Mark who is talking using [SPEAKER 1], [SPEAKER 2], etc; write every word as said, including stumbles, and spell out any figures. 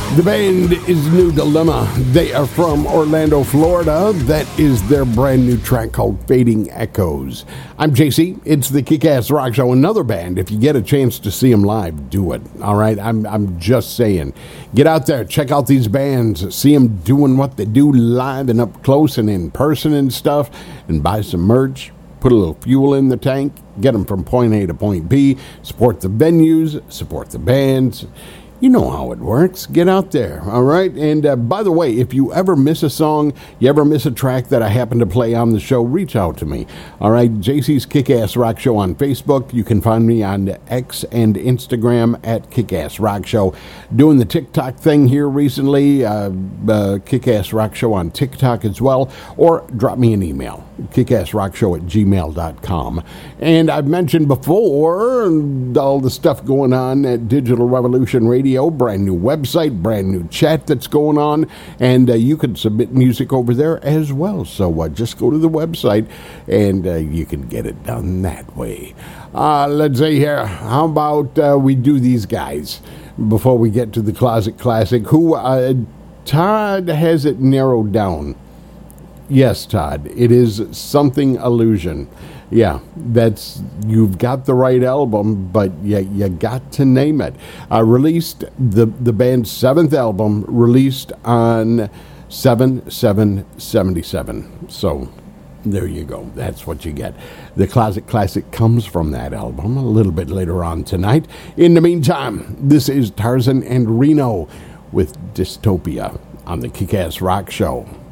[SPEAKER 1] The band is New Dilemma. They are from Orlando, Florida. That is their brand new track called Fading Echoes. I'm J C. It's the Kick-Ass Rock Show. Another band, if you get a chance to see them live, do it. All right? I'm I'm just saying. Get out there. Check out these bands. See them doing what they do live and up close and in person and stuff. And buy some merch. Put a little fuel in the tank. Get them from point A to point B. Support the venues. Support the bands. You know how it works. Get out there, all right? And uh, by the way, if you ever miss a song, you ever miss a track that I happen to play on the show, reach out to me, all right? J C's Kick-Ass Rock Show on Facebook. You can find me on X and Instagram at Kick-Ass Rock Show. Doing the TikTok thing here recently, uh, uh, Kick-Ass Rock Show on TikTok as well, or drop me an email, kickassrockshow at gmail dot com. And I've mentioned before all the stuff going on at Digital Revolution Radio. Brand new website, brand new chat that's going on, and uh, you can submit music over there as well. So uh, just go to the website, and uh, you can get it done that way. Uh, let's see here. How about uh, we do these guys before we get to the Closet Classic? Who uh, Todd has it narrowed down. Yes, Todd, it is Something Illusion. Yeah, that's, you've got the right album, but you, you got to name it. Uh, released, the, the band's seventh album, released on seven seven seventy-seven. So, there you go. That's what you get. The Closet Classic comes from that album a little bit later on tonight. In the meantime, this is Tarzan and Reno with Dystopia on the Kick-Ass Rock Show.